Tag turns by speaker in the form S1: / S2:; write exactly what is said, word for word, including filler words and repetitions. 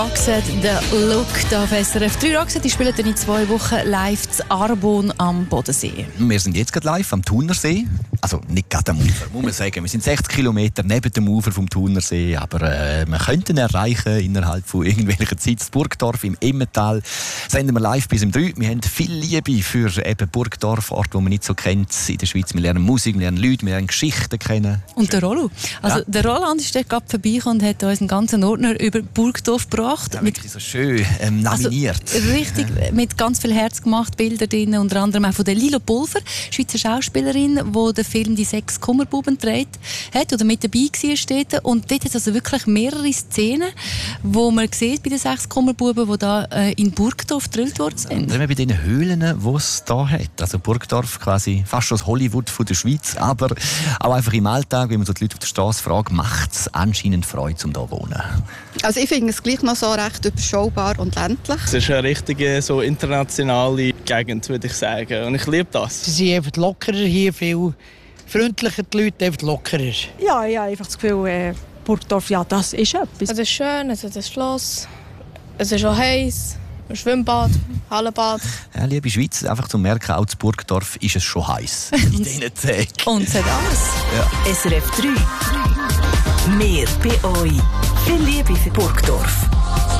S1: Roxette, der Look da auf S R F drei. Roxette, die spielen dann in zwei Wochen live zu Arbon am Bodensee.
S2: Wir sind jetzt gerade live am Thunersee. Also nicht gerade am Ufer, muss man sagen. Wir sind sechzig Kilometer neben dem Ufer vom Thunersee. Aber äh, wir könnten erreichen innerhalb von irgendwelcher Zeit. Das Burgdorf im Emmental senden wir live bis um drei. Wir haben viel Liebe für eben Burgdorf, Orte, die man nicht so kennt in der Schweiz. Wir lernen Musik, wir lernen Leute, wir lernen Geschichten kennen.
S1: Und der Rollo. Also
S2: Ja.
S1: der Roland ist dort gerade vorbeigekommen und hat uns einen ganzen Ordner über Burgdorf gebracht.
S2: Ja, wirklich so schön ähm, laminiert.
S1: Also, richtig, mit ganz viel Herz gemacht, Bilder drin, unter anderem auch von der Lilo Pulver, Schweizer Schauspielerin, die den Film «Die sechs Kummerbuben» gedreht hat oder mit dabei war. Dort. Und dort hat es also wirklich mehrere Szenen, wo man sieht bei den sechs Kummerbuben, die da äh, in Burgdorf gedrillt worden sind.
S2: Und bei diesen Höhlen, die es hier hat. Also Burgdorf quasi fast schon das Hollywood von der Schweiz, aber auch einfach im Alltag, wenn man so die Leute auf der Straße fragt, macht es anscheinend Freude, um hier zu wohnen.
S3: Also ich finde es gleich noch so recht überschaubar und ländlich.
S4: Es ist eine richtige so internationale Gegend, würde ich sagen. Und ich liebe das.
S5: Sie sind einfach lockerer hier, viel freundlicher, die Leute, einfach lockerer.
S6: Ja, ich habe einfach das Gefühl, äh, Burgdorf, ja, das ist etwas.
S7: Es ist schön, es hat ein Schloss, es ist auch heiß, ein Schwimmbad, Hallenbad.
S2: Ja, liebe Schweiz, einfach zu merken, auch in Burgdorf ist es schon heiß in diesen Tagen.
S1: Und es hat alles.
S2: Ja.
S8: S R F drei. Mehr bei euch. Viel Liebe für Burgdorf.